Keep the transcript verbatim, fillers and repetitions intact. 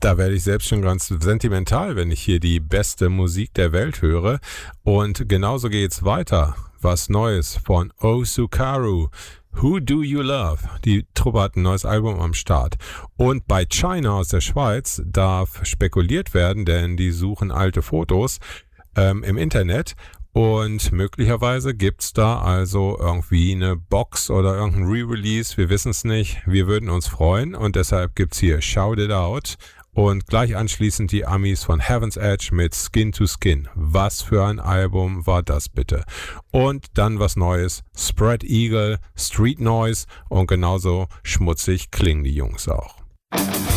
Da werde ich selbst schon ganz sentimental, wenn ich hier die beste Musik der Welt höre. Und genauso geht's weiter. Was Neues von Osukaru. Who Do You Love? Die Truppe hat ein neues Album am Start. Und bei China aus der Schweiz darf spekuliert werden, denn die suchen alte Fotos ähm, im Internet. Und möglicherweise gibt's da also irgendwie eine Box oder irgendein Re-Release. Wir wissen es nicht. Wir würden uns freuen. Und deshalb gibt's hier Shout It Out. Und gleich anschließend die Amis von Heaven's Edge mit Skin to Skin. Was für ein Album war das bitte? Und dann was Neues. Spread Eagle, Street Noise und genauso schmutzig klingen die Jungs auch.